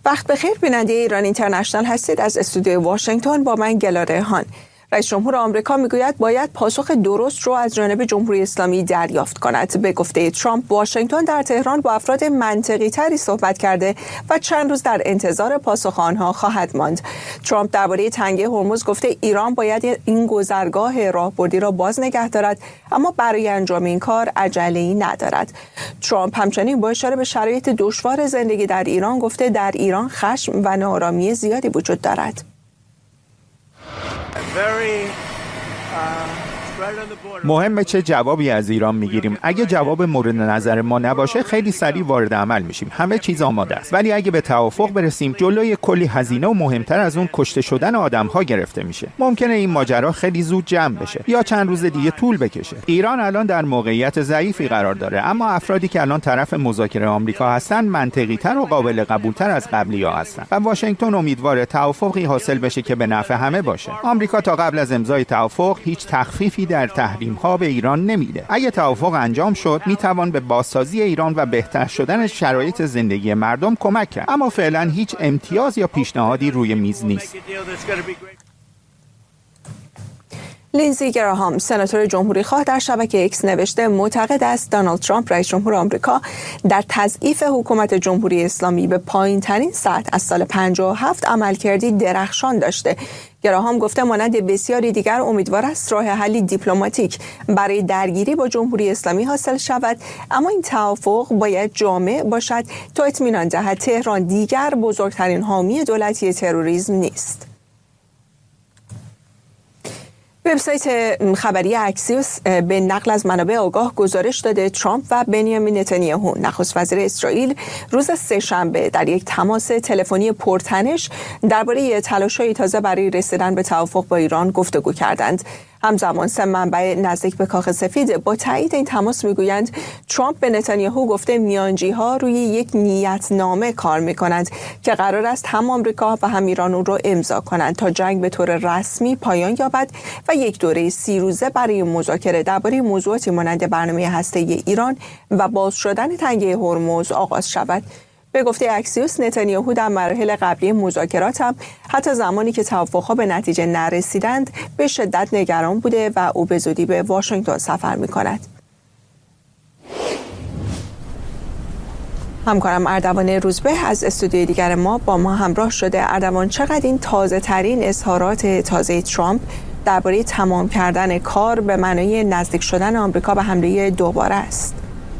وقت بخیر بیننده ایران اینترنشنال هستید. از استودیوی واشنگتن با من گلاره هان. رئیس جمهور آمریکا میگوید باید پاسخ درست رو از جانب جمهوری اسلامی دریافت کند. به گفته ترامپ، واشنگتن در تهران با افراد منطقی تری صحبت کرده و چند روز در انتظار پاسخ آنها خواهد ماند. ترامپ درباره تنگه هرمز گفته ایران باید این گذرگاه راهبردی را باز نگه دارد، اما برای انجام این کار عجله‌ای ندارد. ترامپ همچنین با اشاره به شرایط دشوار زندگی در ایران گفته در ایران خشم و ناآرامی زیادی وجود دارد. مهمه چه جوابی از ایران میگیریم. اگه جواب مورد نظر ما نباشه خیلی سریع وارد عمل میشیم. همه چیز آماده است. ولی اگه به توافق برسیم جلوی کلی هزینه و مهمتر از اون کشته شدن آدم‌ها گرفته میشه. ممکنه این ماجرا خیلی زود جمع بشه یا چند روز دیگه طول بکشه. ایران الان در موقعیت ضعیفی قرار داره، اما افرادی که الان طرف مذاکره آمریکا هستن منطقی‌تر و قابل قبول‌تر از قبلی‌ها هستن و واشنگتن امیدواره توافقی حاصل بشه که به نفع همه باشه. آمریکا تا قبل از امضای توافق هیچ تخفیفی در تحریم‌ها به ایران نمیده. اگه توافق انجام شد میتوان به بازسازی ایران و بهتر شدن شرایط زندگی مردم کمک کرد، اما فعلا هیچ امتیاز یا پیشنهادی روی میز نیست. لینزی گراهام، سناتور جمهوری‌خواه، در شبکه ایکس نوشته معتقد است دونالد ترامپ رئیس جمهور آمریکا در تضعیف حکومت جمهوری اسلامی به پایین‌ترین سطح از سال 57 عملکردی درخشان داشته. گراهام گفته مانند بسیاری دیگر امیدوار است راه حلی دیپلماتیک برای درگیری با جمهوری اسلامی حاصل شود، اما این توافق باید جامع باشد تا اطمینان دهد تهران دیگر بزرگترین حامی دولتی تروریسم نیست. وبسایت خبری اکسیوس به نقل از منابع آگاه گزارش داده ترامپ و بنیامین نتانیاهو، نخست وزیر اسرائیل، روز سه‌شنبه در یک تماس تلفنی پرتنش درباره تلاش‌های تازه برای رسیدن به توافق با ایران گفتگو کردند. همزمان سه منبع نزدیک به کاخ سفید با تایید این تماس میگویند ترامپ به نتانیاهو گفته میانجی‌ها روی یک نیتنامه کار می‌کنند که قرار است هم آمریکا و هم ایران اون رو امضا کنند تا جنگ به طور رسمی پایان یابد و یک دوره 30 روزه برای مذاکره درباره موضوعاتی مانند برنامه هسته‌ای ایران و باز شدن تنگه هرمز آغاز شود. به گفته اکسیوس، نتانیاهو در مراحل قبلی مذاکرات هم حتی زمانی که توافقها به نتیجه نرسیدند به شدت نگران بوده و او به زودی به واشنگتن سفر می‌کند. همکارم اردوان روزبه از استودیوی دیگر ما با ما همراه شده. اردوان، چقدر این تازه ترین اظهارات تازه ترامپ درباره تمام کردن کار به معنای نزدیک شدن آمریکا به حمله دوباره است؟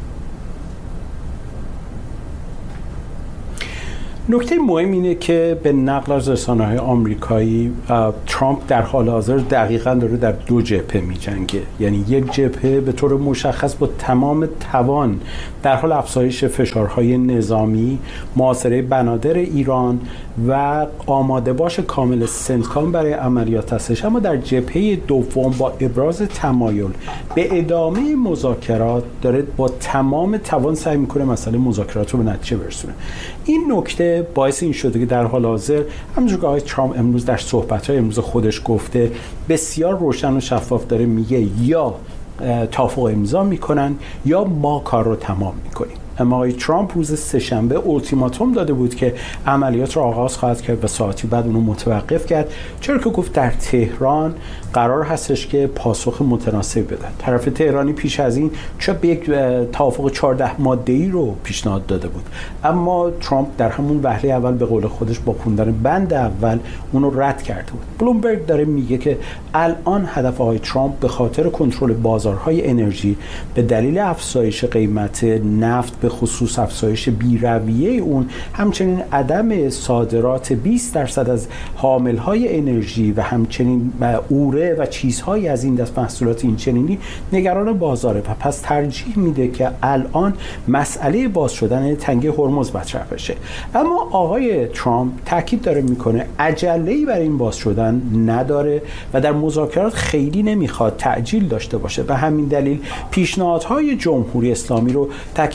نکته مهم اینه که به نقل از رسانه‌های آمریکایی ترامپ در حال حاضر دقیقاً داره در دو جبهه می‌جنگه. یعنی یک جبهه به طور مشخص با تمام توان در حال افزایش فشارهای نظامی، محاصره بنادر ایران و آماده باش کامل سنتکام برای عملیات هستش، اما در جبهه دوم با ابراز تمایل به ادامه مذاکرات داره با تمام توان سعی می‌کنه مسئله مذاکرات رو به نتیجه برسونه. این نکته باعث این شده که در حال حاضر همونجور که آقای ترامپ امروز در صحبت‌های امروز خودش گفته بسیار روشن و شفاف داره میگه یا توافق امضا میکنن یا ما کار رو تمام میکنیم. اما آقای ترامپ روز سه‌شنبه اولتیماتوم داده بود که عملیات را آغاز خواهد کرد و ساعتی بعد اونو متوقف کرد، چرا که گفت در تهران قرار هستش که پاسخ متناسب بدن. طرف تهرانی پیش از این چه به یک توافق 14 ماده‌ای رو پیشنهاد داده بود، اما ترامپ در همون وهله اول به قول خودش با خوندن بند اول اونو رد کرده بود. بلومبرگ داره میگه که الان هدف آقای ترامپ به خاطر کنترل بازارهای انرژی به دلیل افزایش قیمت نفت، به خصوص افزایش بی‌رویه اون، همچنین عدم صادرات 20% از حاملهای انرژی و همچنین اوره و چیزهایی از این دست محصولات اینچنینی نگران بازاره و پس ترجیح میده که الان مسئله باز شدن تنگه هرمز مطرح بشه. اما آقای ترامپ تاکید داره میکنه عجله‌ای برای این باز شدن نداره و در مذاکرات خیلی نمیخواد تعجیل داشته باشه. به همین دلیل پیشنهادهای جمهوری اسلامی رو تاکید میکنه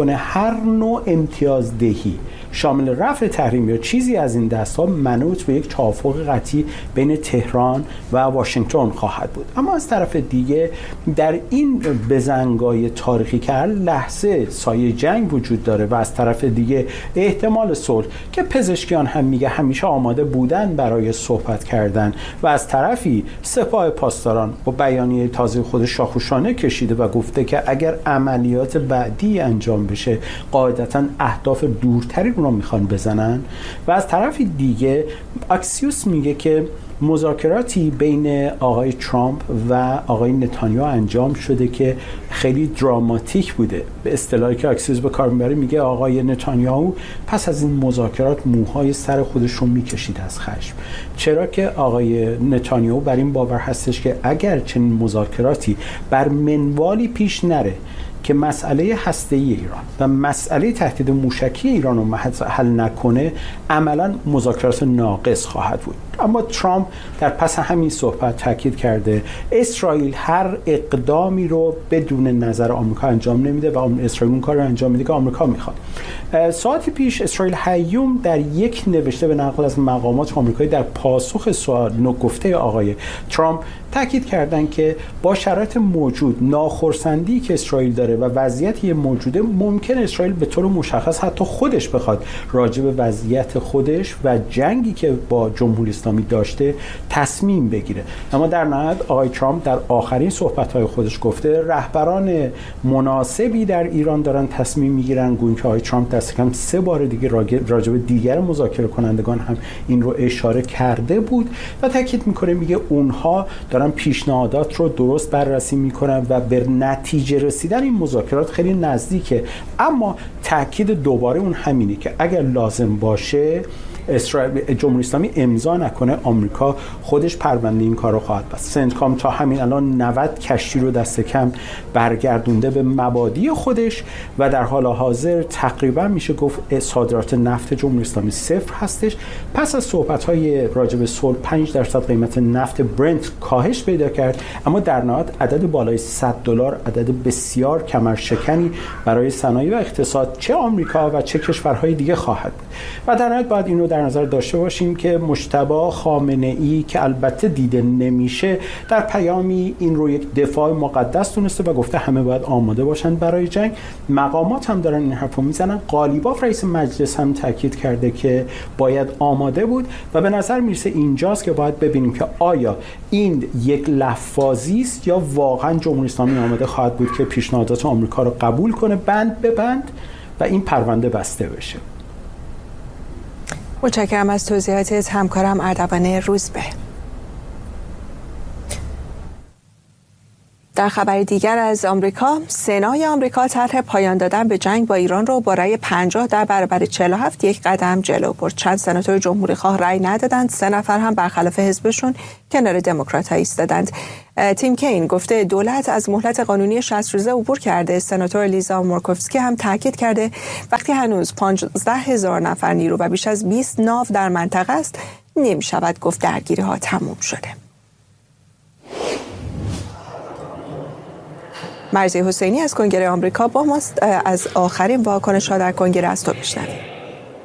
میکنه هر نوع امتیازدهی شامل رفع تحریم یا چیزی از این دست‌ها منوط به یک توافق قطعی بین تهران و واشنگتن خواهد بود. اما از طرف دیگه در این بزنگای تاریخی که هر لحظه سایه جنگ وجود داره و از طرف دیگه احتمال صلح که پزشکیان هم میگه همیشه آماده بودن برای صحبت کردن و از طرفی سپاه پاسداران با بیانیه تازه خود شاخوشانه کشیده و گفته که اگر عملیات بعدی انجام بشه قاعدتاً اهداف دورتری رو میخوان بزنن و از طرف دیگه اکسیوس میگه که مذاکراتی بین آقای ترامپ و آقای نتانیاهو انجام شده که خیلی دراماتیک بوده. به اصطلاحی که اکسیوس به کار میبره میگه آقای نتانیاهو پس از این مذاکرات موهای سر خودش رو میکشید از خشم، چرا که آقای نتانیاهو بر این باور هستش که اگر چنین مذاکراتی بر منوالی پیش نره که مسئله هسته‌ای ایران و مسئله تهدید موشکی ایران رو حل نکنه عملاً مذاکرات ناقص خواهد بود. اما ترامپ در پس همین صحبت تاکید کرده اسرائیل هر اقدامی رو بدون نظر آمریکا انجام نمیده و اسرائیل اون کار رو انجام میده که آمریکا میخواد. ساعتی پیش اسرائیل هیوم در یک نوشته به نقل از مقامات آمریکایی در پاسخ سوال گفته آقای ترامپ تاکید کردن که با شرایط موجود ناخرسندی که اسرائیل داره و وضعیتی موجوده ممکن اسرائیل به طور مشخص حتی خودش بخواد راجع به وضعیت خودش و جنگی که با جمهوری اسلامی داشته تصمیم بگیره. اما در نهایت آقای ترامپ در آخرین صحبت‌های خودش گفته رهبران مناسبی در ایران دارن تصمیم میگیرن. گویا که آقای ترامپ دست کم 3 بار دیگه راجع به دیگر مذاکره کنندگان هم این رو اشاره کرده بود و تاکید میکنه میگه اونها دارن پیشنهادات رو درست بررسی میکنن و به نتیجه رسیدن این مذاکرات خیلی نزدیکه. اما تاکید دوباره اون همینه که اگر لازم باشه جمهوری اسلامی امضا نکنه آمریکا خودش پرونده این کارو خواهد بست. سنتکام تا همین الان 90 کشتی رو دست کم برگردونده به مبادی خودش و در حال حاضر تقریبا میشه گفت صادرات نفت جمهوری اسلامی صفر هستش. پس از صحبت‌های راجع به صلح 5% قیمت نفت برنت کاهش پیدا کرد، اما در نهایت عدد بالای $100 عدد بسیار کمرشکنی برای صنایع و اقتصاد چه آمریکا و چه کشورهای دیگه خواهد بود. و در نهایت باید اینو در نظر داشته باشیم که مجتبی خامنه‌ای که البته دیده نمیشه در پیامی این رو یک دفاع مقدس دونسته و گفته همه باید آماده باشن برای جنگ. مقامات هم دارن این حرفو میزنن. قالیباف رئیس مجلس هم تاکید کرده که باید آماده بود و به نظر میرسه اینجاست که باید ببینیم که آیا این یک لفاظی است یا واقعا جمهوری اسلامی آماده خواهد بود که پیشنهادات آمریکا رو قبول کنه بند به بند و این پرونده بسته بشه. متشکرم از توضیحاتت همکارم اردوان روزبه. در خبر دیگر از آمریکا، سنای آمریکا طرح پایان دادن به جنگ با ایران رو با رأی 50 در برابر 47 یک قدم جلو برد. چند سناتور جمهوری خواه رأی ندادند، 3 نفر هم برخلاف حزبشون کنار دموکرات‌ها ایستادند. تیم کین گفته دولت از مهلت قانونی 60 روزه عبور کرده. سناتور لیزا مورکوفسکی هم تاکید کرده وقتی هنوز 15,000 نفر نیرو و بیش از 20 ناو در منطقه است، نمی‌شود گفت درگیری‌ها تموم شده. مرضیه حسینی از کنگره آمریکا با ماست. از آخرین واکنش‌ها در کنگره از تو بشنویم.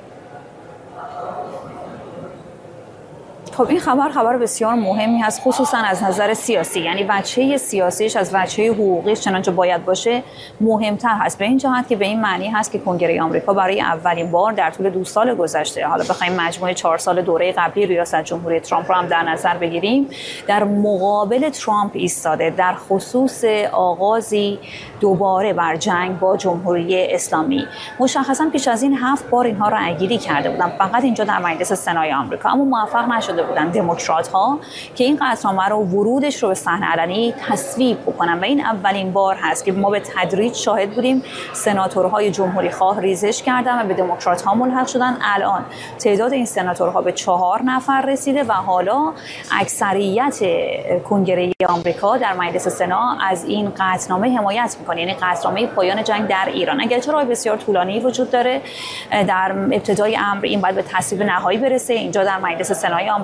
خب این خبر بسیار مهمی هست، خصوصا از نظر سیاسی، یعنی وجهه سیاسیش از وجهه حقوقیش چنانچه باید باشه مهمتر هست. به این جهت که به این معنی هست که کنگره آمریکا برای اولین بار در طول 2 سال گذشته، حالا بخوایم مجموعه 4 سال دوره قبلی ریاست جمهوری ترامپ رو هم در نظر بگیریم، در مقابل ترامپ ایستاده در خصوص آغازی دوباره بر جنگ با جمهوری اسلامی. مشخصا پیش از این 7 بار اینها رأی‌گیری کرده بودن، فقط اینجا در مجلس سنای آمریکا، اما موفق نشده بودن دموکرات‌ها که این قطعنامه رو ورودش رو به صحنه علنی تصویب بکنن و این اولین بار هست که ما به تدریج شاهد بودیم سناتورهای جمهوری خواه ریزش کردن و به دموکرات‌ها ملحق شدن. الان تعداد این سناتورها به 4 نفر رسیده و حالا اکثریت کنگره آمریکا در مجلس سنا از این قطعنامه حمایت می‌کنه، یعنی قطعنامه پایان جنگ در ایران. اگرچه راه بسیار طولانی وجود داره، در ابتدای امر این باید به تصویب نهایی برسه اینجا در مجلس سنای آمریکا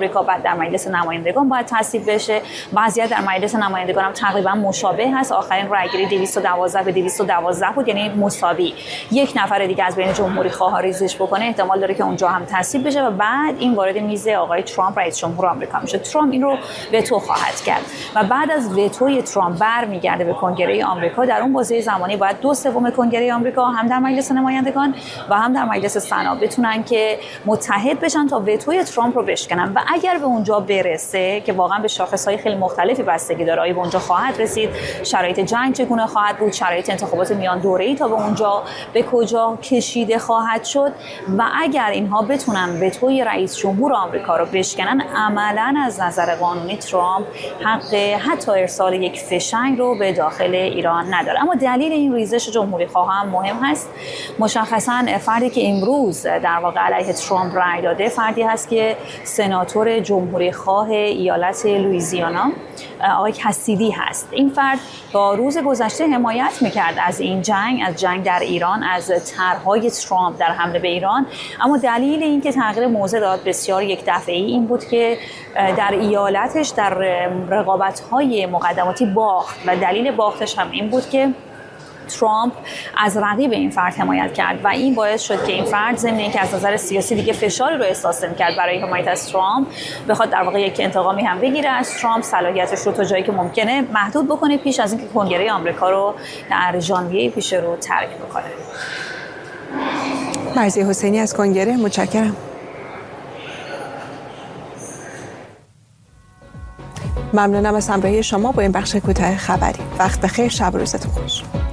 آمریکا، بعد در مجلس نمایندگان باید تصویب بشه. وضعیت در مجلس نمایندگان هم تقریبا مشابه هست. آخرین رأیگیری 212 به 212 بود، یعنی مساوی. یک نفر دیگه از بین جمهوری خواها ریزش بکنه، احتمال داره که اونجا هم تصویب بشه و بعد این وارد میز آقای ترامپ رئیس جمهور آمریکا میشه. ترامپ این رو وتو خواهد کرد و بعد از وتوی ترامپ برمیگرده به کنگره آمریکا. در اون بازه زمانی باید 2/3 کنگره آمریکا هم در مجلس نمایندگان و هم در مجلس سنا بتونن که متحد بشن تا وتوی ترامپ رو بشکنن و اگر به اونجا برسه که واقعا به شاخص‌های خیلی مختلفی بستگی داره، آیا به اونجا خواهد رسید، شرایط جنگ چگونه خواهد بود، شرایط انتخابات میان دوره‌ای تا به اونجا به کجا کشیده خواهد شد و اگر اینها بتونن وتوی رئیس جمهور آمریکا رو بشکنن، عملاً از نظر قانونی ترامپ حق حتی ارسال یک فشنگ رو به داخل ایران نداره. اما دلیل این ریزش جمهوری خواه هم مهم هست. مشخصاً فردی که امروز در واقع علیه ترامپ رأی داده فردی هست که سناتور جمهوری خواه ایالت لوئیزیانا آقای کسیدی هست. این فرد تا روز گذشته حمایت میکرد از این جنگ، از جنگ در ایران، از طرحهای ترامپ در حمله به ایران. اما دلیل اینکه تغییر موضع داد بسیار یک دفعه‌ای این بود که در ایالتش در رقابت‌های مقدماتی باخت و دلیل باختش هم این بود که ترامپ از رقیب این فرد حمایت کرد و این باعث شد که این فرد ضمن اینکه از نظر سیاسی دیگه فشاری رو احساس کرد برای حمایت از ترامپ، بخواد در واقع یک انتقامی هم بگیره از ترامپ، صلاحیتش رو تا جایی که ممکنه محدود بکنه پیش از اینکه کنگره آمریکا رو در ژانویه پیش رو ترک بکنه. مرضیه حسینی از کنگره، متشکرم. ممنونم از همراهی شما با این بخش کوتاه خبری. وقت بخیر، شب و روزتون خوش.